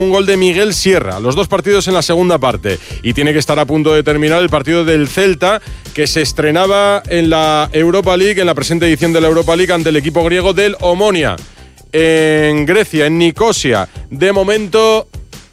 Un gol de Miguel Sierra, los dos partidos en la segunda parte. Y tiene que estar a punto de terminar el partido del Celta, que se estrenaba en la Europa League, en la presente edición de la Europa League, ante el equipo griego del Omonia. En Grecia, en Nicosia. De momento,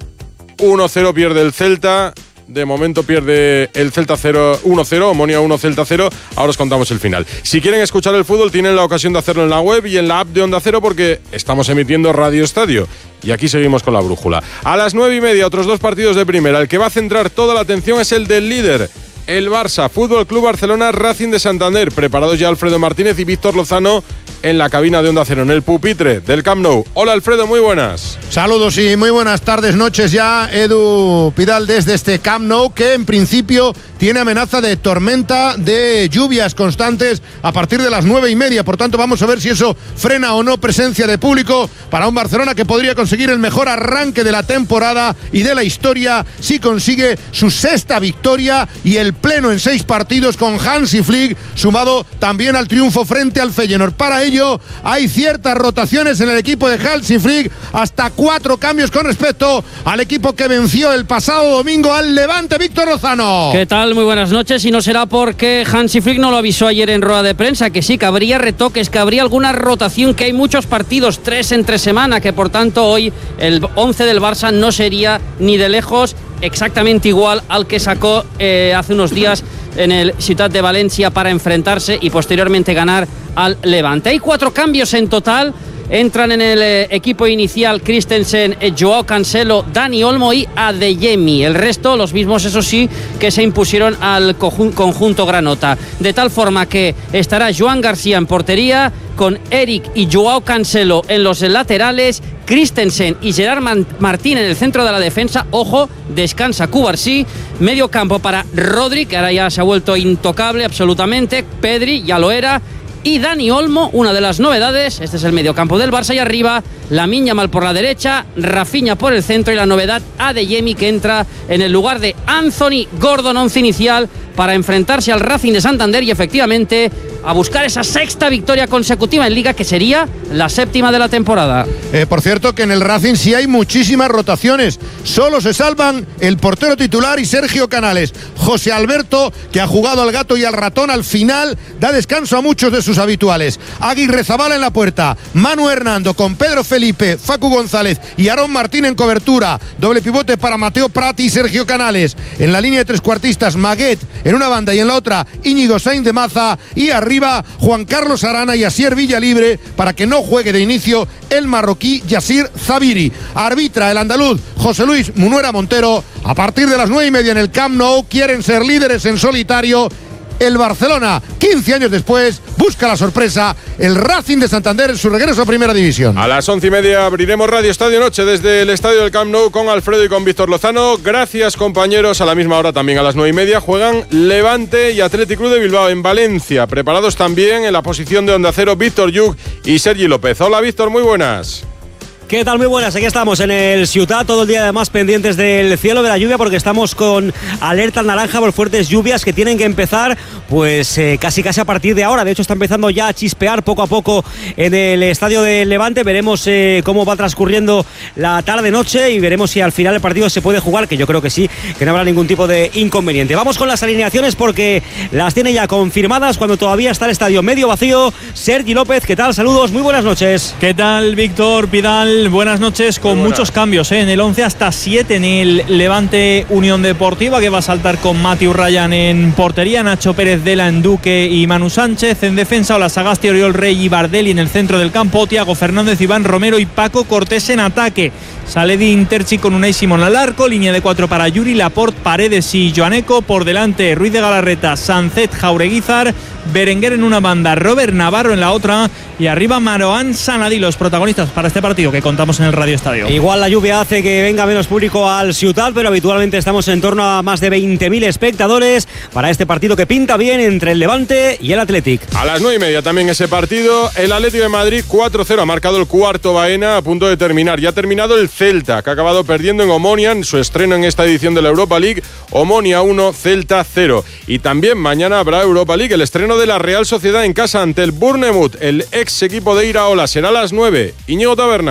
1-0 pierde el Celta. De momento pierde el Celta 1-0, Omonia 1, Celta 0. Ahora os contamos el final. Si quieren escuchar el fútbol, tienen la ocasión de hacerlo en la web y en la app de Onda Cero, porque estamos emitiendo Radio Estadio. Y aquí seguimos con la brújula. A las 9:30, otros dos partidos de primera. El que va a centrar toda la atención es el del líder, el Barça. Fútbol Club Barcelona, Racing de Santander. Preparados ya Alfredo Martínez y Víctor Lozano en la cabina de Onda Cero, en el pupitre del Camp Nou. Hola Alfredo, muy buenas. Saludos y muy buenas tardes, noches ya. Edu Pidal desde este Camp Nou, que en principio tiene amenaza de tormenta, de lluvias constantes a partir de las 9:30. Por tanto, vamos a ver si eso frena o no presencia de público para un Barcelona que podría conseguir el mejor arranque de la temporada y de la historia si consigue su sexta victoria y el pleno en 6 partidos con Hansi Flick, sumado también al triunfo frente al Feyenoord. Para ello hay ciertas rotaciones en el equipo de Hansi Flick, hasta 4 cambios con respecto al equipo que venció el pasado domingo al Levante. Víctor Lozano. ¿Qué tal? Muy buenas noches. Y no será porque Hansi Flick no lo avisó ayer en rueda de prensa, que sí, que habría retoques, que habría alguna rotación, que hay muchos partidos, 3 entre semana, que por tanto hoy el 11 del Barça no sería ni de lejos exactamente igual al que sacó hace unos días en el Ciutat de Valencia para enfrentarse y posteriormente ganar al Levante. Hay 4 cambios en total. Entran en el equipo inicial Christensen, Joao Cancelo, Dani Olmo y Adeyemi. El resto, los mismos, eso sí, que se impusieron al conjunto granota. De tal forma que estará Joan García en portería, con Eric y Joao Cancelo en los laterales, Christensen y Gerard Martín en el centro de la defensa. Ojo, descansa Cubarsí. Medio campo para Rodri, que ahora ya se ha vuelto intocable absolutamente. Pedri ya lo era. Y Dani Olmo, una de las novedades. Este es el mediocampo del Barça, y arriba Lamine Yamal por la derecha, Rafinha por el centro, y la novedad Adeyemi, que entra en el lugar de Anthony Gordon, 11 inicial, para enfrentarse al Racing de Santander y efectivamente a buscar esa sexta victoria consecutiva en Liga, que sería la 7ª de la temporada. Por cierto, que en el Racing sí hay muchísimas rotaciones. Solo se salvan el portero titular y Sergio Canales. José Alberto, que ha jugado al gato y al ratón al final, da descanso a muchos de sus habituales. Aguirrezabala en la puerta, Manu Hernando con Pedro Felipe, Facu González y Aarón Martín en cobertura. Doble pivote para Mateo Prat y Sergio Canales. En la línea de trescuartistas, Maguet en una banda y en la otra Íñigo Sainz de Maza, y arriba Juan Carlos Arana y Asier Villalibre, para que no juegue de inicio el marroquí Yassir Zabiri. Arbitra el andaluz José Luis Munuera Montero. A partir de las 9:30 en el Camp Nou quieren ser líderes en solitario. El Barcelona, 15 años después, busca la sorpresa. El Racing de Santander en su regreso a Primera División. A las 11:30 abriremos Radio Estadio Noche desde el estadio del Camp Nou con Alfredo y con Víctor Lozano. Gracias, compañeros. A la misma hora, también a las 9:30, juegan Levante y Athletic Club de Bilbao en Valencia. Preparados también en la posición de Onda Cero Víctor Yuk y Sergi López. Hola, Víctor, muy buenas. ¿Qué tal? Muy buenas, aquí estamos en el Ciutat, todo el día además pendientes del cielo, de la lluvia, porque estamos con alerta naranja por fuertes lluvias que tienen que empezar pues casi a partir de ahora. De hecho está empezando ya a chispear poco a poco en el estadio de Levante. Veremos cómo va transcurriendo la tarde-noche y veremos si al final el partido se puede jugar, que yo creo que sí, que no habrá ningún tipo de inconveniente. Vamos con las alineaciones porque las tiene ya confirmadas cuando todavía está el estadio medio vacío. Sergi López, ¿qué tal? Saludos, muy buenas noches. ¿Qué tal, Víctor Pidal? Buenas noches, con muchos cambios en el 11, hasta 7 en el Levante Unión Deportiva, que va a saltar con Matthew Ryan en portería, Nacho Pérez, Dela, Enduque y Manu Sánchez en defensa, Ola Sagasti, Oriol Rey y Bardelli en el centro del campo, Thiago Fernández, Iván Romero y Paco Cortés en ataque. Saledi, Interchi con Unai Simón al arco, línea de 4 para Yuri, Laporte, Paredes y Joaneco, por delante Ruiz de Galarreta, Sancet, Jaureguizar, Berenguer en una banda, Robert Navarro en la otra, y arriba Marouane Sanadi, los protagonistas para este partido que contamos en el Radio Estadio. Igual la lluvia hace que venga menos público al Ciutat, pero habitualmente estamos en torno a más de 20.000 espectadores para este partido que pinta bien entre el Levante y el Athletic. A las 9:30 también ese partido, el Atlético de Madrid 4-0, ha marcado el cuarto Baena a punto de terminar. Ya ha terminado el Celta, que ha acabado perdiendo en Omonia en su estreno en esta edición de la Europa League. Omonia 1, Celta 0. Y también mañana habrá Europa League, el estreno de la Real Sociedad en casa ante el Bournemouth, el ex equipo de Iraola. Será a las 9. Íñigo Taberna.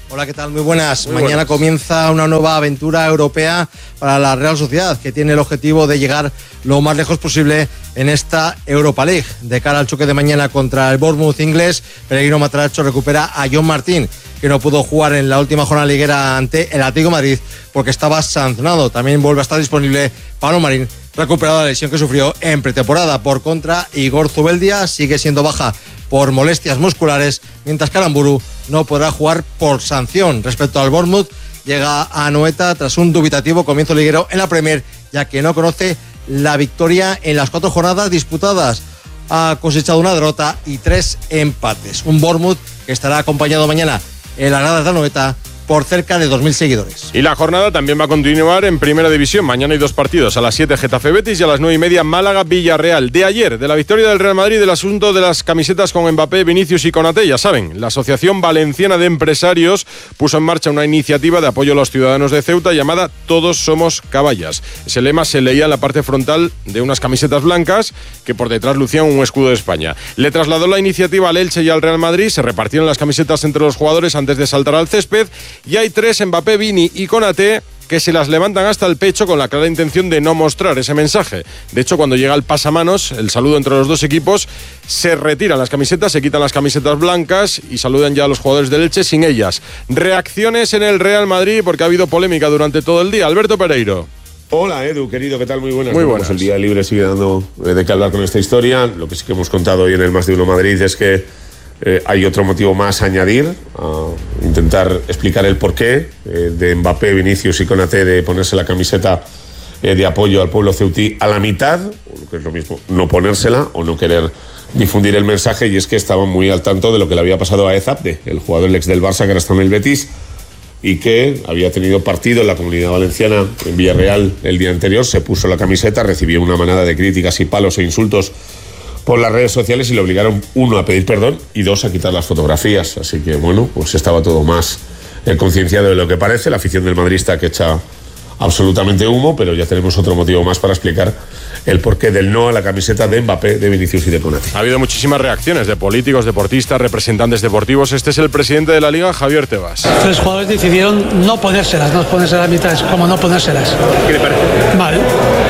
Hola, ¿qué tal? Muy buenas. Mañana comienza una nueva aventura europea para la Real Sociedad, que tiene el objetivo de llegar lo más lejos posible en esta Europa League. De cara al choque de mañana contra el Bournemouth inglés, Pellegrino Matarazzo recupera a John Martín, que no pudo jugar en la última jornada liguera ante el Atlético de Madrid porque estaba sancionado. También vuelve a estar disponible Pablo Marín, recuperado de la lesión que sufrió en pretemporada. Por contra, Igor Zubeldia sigue siendo baja por molestias musculares, mientras que Aramburu no podrá jugar por sanción. Respecto al Bournemouth, llega a Anoeta tras un dubitativo comienzo liguero en la Premier, ya que no conoce la victoria en las 4 jornadas disputadas. Ha cosechado una derrota y 3 empates. Un Bournemouth que estará acompañado mañana en la grada de Anoeta por cerca de 2.000 seguidores. Y la jornada también va a continuar en Primera División. Mañana hay 2 partidos. A las 7 Getafe Betis y a las 9:30 Málaga Villarreal. De ayer, de la victoria del Real Madrid, del asunto de las camisetas con Mbappé, Vinicius y Konaté. Ya saben, la Asociación Valenciana de Empresarios puso en marcha una iniciativa de apoyo a los ciudadanos de Ceuta llamada Todos somos caballas. Ese lema se leía en la parte frontal de unas camisetas blancas que por detrás lucían un escudo de España. Le trasladó la iniciativa al Elche y al Real Madrid. Se repartieron las camisetas entre los jugadores antes de saltar al césped. Y hay 3, Mbappé, Vini y Konaté, que se las levantan hasta el pecho con la clara intención de no mostrar ese mensaje. De hecho, cuando llega el pasamanos, el saludo entre los dos equipos, se retiran las camisetas, se quitan las camisetas blancas y saludan ya a los jugadores del Elche sin ellas. Reacciones en el Real Madrid porque ha habido polémica durante todo el día. Alberto Pereiro. Hola Edu, querido, ¿qué tal? Muy buenas. Muy buenas. El día libre sigue dando de qué hablar con esta historia. Lo que sí que hemos contado hoy en el Más de Uno Madrid es que hay otro motivo más a añadir, a intentar explicar el porqué de Mbappé, Vinicius y Konaté de ponerse la camiseta de apoyo al pueblo ceutí a la mitad, o lo que es lo mismo, no ponérsela o no querer difundir el mensaje, y es que estaban muy al tanto de lo que le había pasado a Ezabde, el jugador ex del Barça que ahora está en el Betis y que había tenido partido en la Comunidad Valenciana en Villarreal el día anterior, se puso la camiseta, recibió una manada de críticas y palos e insultos por las redes sociales y le obligaron, 1, a pedir perdón y 2, a quitar las fotografías. Así que, bueno, pues estaba todo más concienciado de lo que parece. La afición del Madrid está que echa absolutamente humo, pero ya tenemos otro motivo más para explicar el porqué del no a la camiseta de Mbappé, de Vinicius y de Konaté. Ha habido muchísimas reacciones de políticos, deportistas, representantes deportivos. Este es el presidente de la Liga, Javier Tebas. 3 jugadores decidieron no ponérselas a la mitad, como no ponérselas. ¿Qué le parece? Vale,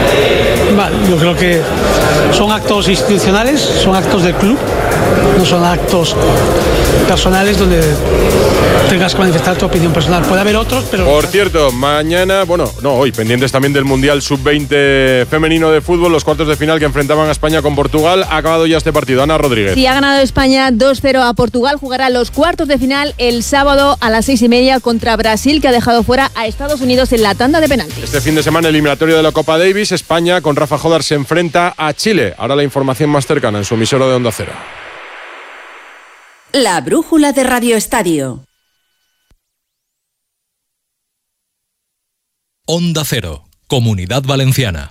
yo creo que son actos institucionales, son actos del club, no son actos personales donde tengas que manifestar tu opinión personal. Puede haber otros, pero... Por cierto, mañana, hoy, pendientes también del Mundial Sub-20 femenino de fútbol, los cuartos de final que enfrentaban a España con Portugal. Ha acabado ya este partido. Ana Rodríguez. Sí, ha ganado España 2-0 a Portugal. Jugará los cuartos de final el sábado a las 6:30 contra Brasil, que ha dejado fuera a Estados Unidos en la tanda de penaltis. Este fin de semana, eliminatorio de la Copa Davis, España con Rafa Jodar se enfrenta a Chile. Ahora la información más cercana en su emisora de Onda Cero. La brújula de Radio Estadio. Onda Cero, Comunidad Valenciana.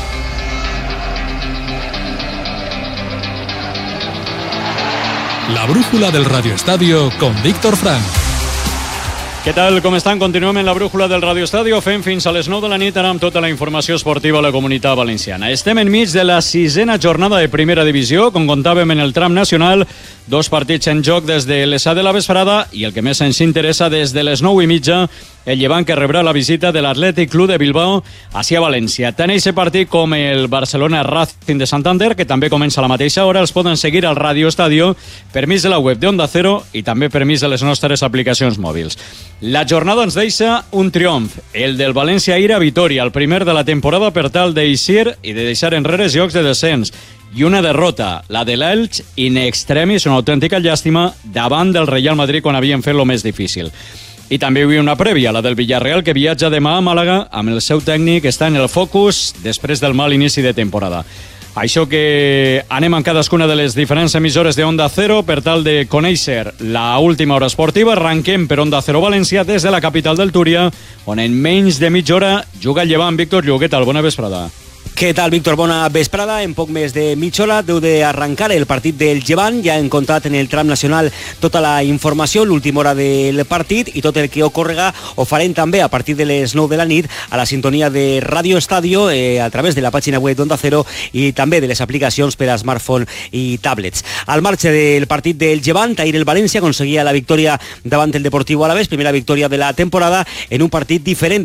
La brújula del Radio Estadio con Víctor Frank. Què tal, com estan? Continuem en la brújula del Radio Estadio. Fem fins a les 9 de la nit ara amb tota la informació esportiva a la Comunitat Valenciana. Estem enmig de la 6a jornada de Primera Divisió. Com contàvem en el tram nacional, 2 partits en joc des de les 7 de la vesprada i el que més ens interessa des de les 9:30, el Llevant, que rebrà la visita de l'Atlètic Club de Bilbao hacia València. Tant aquest partit com el Barcelona Racing de Santander, que també comença a la mateixa hora, els poden seguir al Radio Estadio, permís de la web de Onda Cero i també permís de les nostres aplicacions mòbils. La jornada ens deixa un triomf, el del València Ira Vitoria, el primer de la temporada per tal d'eixir i de deixar enrere els llocs de descens. I una derrota, la de l'Elx, in extremis, una autèntica llàstima, davant del Real Madrid quan havien fet lo més difícil. I també hi havia una prèvia, la del Villarreal, que viatja demà a Màlaga amb el seu tècnic, està en el focus després del mal inici de temporada. Això que anem en cadascuna de les diferents emissores de Onda Cero per tal de conèixer la última hora esportiva. Arranquem per Onda Cero València des de la capital del Túria, on en menys de mitja hora juga el Llevant. Víctor Lluc, què tal? Bona vesprada. Què tal, Víctor? Bona vesprada. En poc més de mitja hora deu d'arrencar el partit del Llevant. Ja hem contat en el tram nacional tota la informació, l'última hora del partit, i tot el que ocorrega ho farem també a partir de les 9 de la nit a la sintonia de Radio Estadio a través de la pàgina web d'Onda Cero i també de les aplicacions per a smartphone i tablets. Al marge del partit del Llevant, ahir el València aconseguia la victòria davant el Deportivo Alavés, primera victòria de la temporada en un partit diferent